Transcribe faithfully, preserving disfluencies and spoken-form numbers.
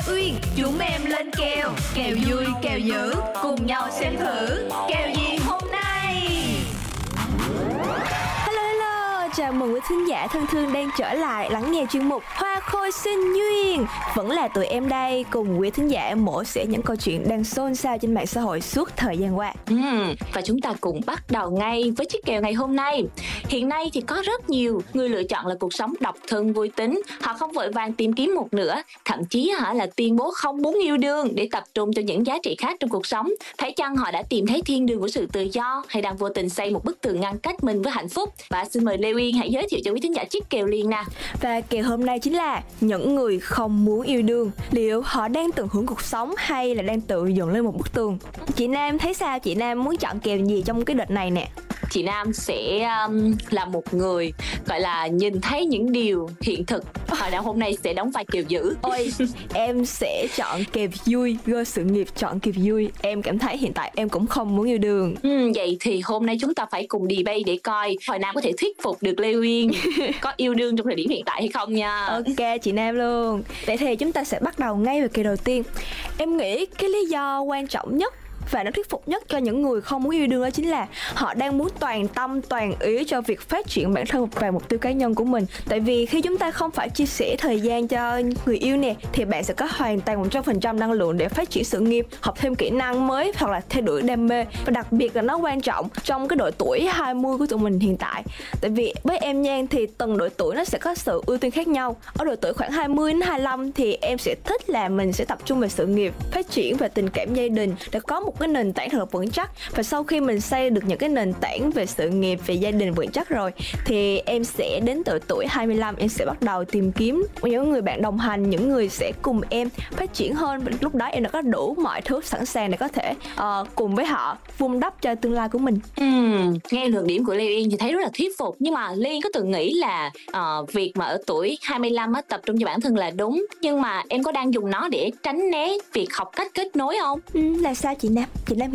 Uyên, chúng em lên kèo, kèo vui, kèo dữ, cùng nhau xem thử, kèo gì hôm nay? Hello hello, chào mừng quý thính giả thân thương đang trở lại lắng nghe chuyên mục Hoa Khôi Sinh Duyên. Vẫn là tụi em đây cùng quý thính giả mổ xẻ những câu chuyện đang xôn xao trên mạng xã hội suốt thời gian qua. Uhm, và chúng ta cùng bắt đầu ngay với chiếc kèo ngày hôm nay. Hiện nay thì có rất nhiều người lựa chọn là cuộc sống độc thân vui tính. Họ không vội vàng tìm kiếm một nửa, thậm chí hả là tuyên bố không muốn yêu đương để tập trung cho những giá trị khác trong cuộc sống. Phải chăng họ đã tìm thấy thiên đường của sự tự do, hay đang vô tình xây một bức tường ngăn cách mình với hạnh phúc? Và xin mời Lê Uyên hãy giới thiệu cho quý thính giả chiếc kèo liền nè. Và kèo hôm nay chính là những người không muốn yêu đương. Liệu họ đang tận hưởng cuộc sống hay là đang tự dựng lên một bức tường? Chị Nam thấy sao? Chị Nam muốn chọn kèo gì trong cái đợt này nè? Chị Nam sẽ um, là một người gọi là nhìn thấy những điều hiện thực. Hồi nào hôm nay sẽ đóng vai kèo dữ. Ôi, em sẽ chọn kèo vui, Girl sự nghiệp chọn kèo vui. Em cảm thấy hiện tại em cũng không muốn yêu đương. ừ, Vậy thì hôm nay chúng ta phải cùng debate để coi Hồi Nam có thể thuyết phục được Lê Uyên có yêu đương trong thời điểm hiện tại hay không nha. Ok, chị Nam luôn. Vậy thì chúng ta sẽ bắt đầu ngay về kèo đầu tiên. Em nghĩ cái lý do quan trọng nhất và nó thuyết phục nhất cho những người không muốn yêu đương đó chính là họ đang muốn toàn tâm toàn ý cho việc phát triển bản thân và mục tiêu cá nhân của mình. Tại vì khi chúng ta không phải chia sẻ thời gian cho người yêu nè, thì bạn sẽ có hoàn toàn một trăm phần trăm năng lượng để phát triển sự nghiệp, học thêm kỹ năng mới hoặc là theo đuổi đam mê. Và đặc biệt là nó quan trọng trong cái độ tuổi hai mươi của tụi mình hiện tại. Tại vì với em nha, thì từng độ tuổi nó sẽ có sự ưu tiên khác nhau. Ở độ tuổi khoảng hai mươi đến hai mươi lăm thì em sẽ thích là mình sẽ tập trung về sự nghiệp, phát triển về tình cảm gia đình để có một cái nền tảng thật là vững chắc. Và sau khi mình xây được những cái nền tảng về sự nghiệp, về gia đình vững chắc rồi, thì em sẽ đến từ tuổi hai mươi lăm em sẽ bắt đầu tìm kiếm những người bạn đồng hành, những người sẽ cùng em phát triển hơn. Và lúc đó em đã có đủ mọi thứ sẵn sàng để có thể uh, cùng với họ vun đắp cho tương lai của mình. uhm, Nghe luận điểm của Lê Uyên thì thấy rất là thuyết phục. Nhưng mà Lê Uyên có từng nghĩ là uh, việc mà ở tuổi hai mươi lăm á, tập trung cho bản thân là đúng, nhưng mà em có đang dùng nó để tránh né việc học cách kết nối không? Ừ, là sao chị Nam? Chị Nam